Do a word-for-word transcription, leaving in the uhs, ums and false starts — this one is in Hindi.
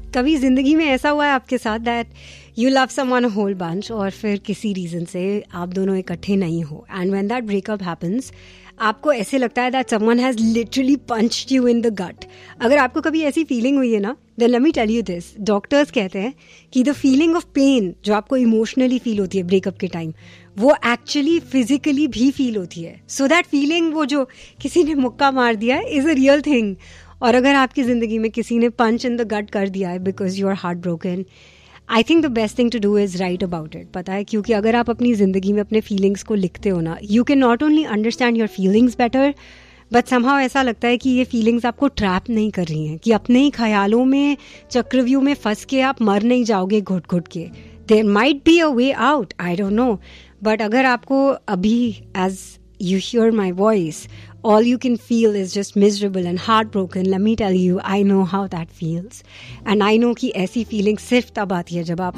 कभी जिंदगी में ऐसा हुआ है आपके साथ that you love someone a whole bunch और फिर किसी रीजन से आप दोनों इकट्ठे नहीं हो and when that breakup happens आपको ऐसे लगता है that someone has literally punched you in the gut. अगर आपको कभी ऐसी फीलिंग हुई है ना, then let me tell you this, doctors कहते हैं कि द फीलिंग ऑफ पेन जो आपको इमोशनली फील होती है ब्रेकअप के टाइम, वो एक्चुअली फिजिकली भी फील होती है. सो दैट फीलिंग, वो जो किसी ने मुक्का मार दिया है, इज अ रियल थिंग. और अगर आपकी जिंदगी में किसी ने पंच इन द गट कर दिया है because you are heart broken, I think the best thing to do is right about it. पता है, क्योंकि अगर आप अपनी जिंदगी में अपने फीलिंग्स को लिखते हो ना, you can not only understand your feelings better, but somehow ऐसा लगता है कि ये फीलिंग्स आपको ट्रैप नहीं कर रही हैं, कि अपने ही ख्यालों में, चक्रव्यूह में फंस के आप मर नहीं जाओगे घुट घुट के. There might be a way out, I don't know. But अगर आपको अभी as you hear my voice, all you can feel is just miserable and heartbroken, let me tell you, I know how that feels. And I know कि ऐसी feeling सिर्फ तब आती है जब आप